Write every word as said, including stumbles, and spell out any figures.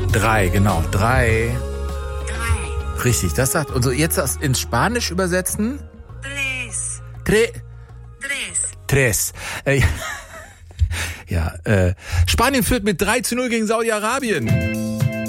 Drei, genau. Drei. Drei. Richtig, das sagt. Und so jetzt das ins Spanisch übersetzen. Tres. Tre, Tres. tres. Äh, ja, äh, Spanien führt mit drei zu null gegen Saudi-Arabien.